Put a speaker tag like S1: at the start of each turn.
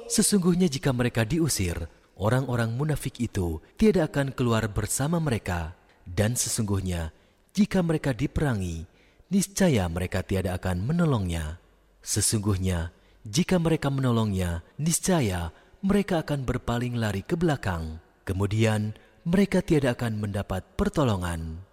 S1: Sesungguhnya jika mereka diusir, orang-orang munafik itu tidak akan keluar bersama mereka. Dan sesungguhnya jika mereka diperangi, niscaya mereka tidak akan menolongnya. Sesungguhnya jika mereka menolongnya, niscaya mereka akan berpaling lari ke belakang. Kemudian mereka tidak akan mendapat pertolongan.